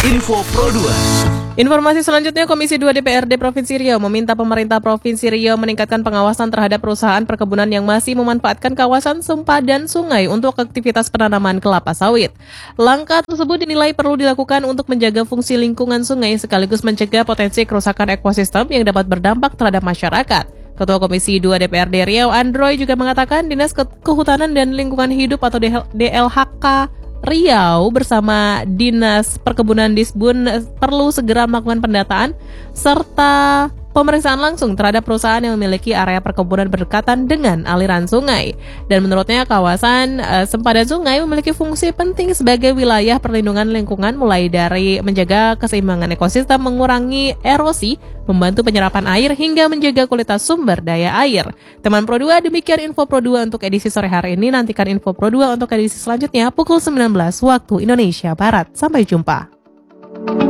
Info Pro 2. Informasi selanjutnya, Komisi 2 DPRD Provinsi Riau meminta pemerintah Provinsi Riau meningkatkan pengawasan terhadap perusahaan perkebunan yang masih memanfaatkan kawasan sempadan sungai untuk aktivitas penanaman kelapa sawit. Langkah tersebut dinilai perlu dilakukan untuk menjaga fungsi lingkungan sungai sekaligus mencegah potensi kerusakan ekosistem yang dapat berdampak terhadap masyarakat. Ketua Komisi 2 DPRD Riau, Androy, juga mengatakan Dinas Kehutanan dan Lingkungan Hidup atau DLHK Riau bersama Dinas Perkebunan Disbun perlu segera melakukan pendataan serta pemeriksaan langsung terhadap perusahaan yang memiliki area perkebunan berdekatan dengan aliran sungai. Dan menurutnya kawasan sempadan sungai memiliki fungsi penting sebagai wilayah perlindungan lingkungan, mulai dari menjaga keseimbangan ekosistem, mengurangi erosi, membantu penyerapan air, hingga menjaga kualitas sumber daya air. Teman Pro 2, demikian Info Pro 2 untuk edisi sore hari ini. Nantikan Info Pro 2 untuk edisi selanjutnya pukul 19 waktu Indonesia Barat. Sampai jumpa.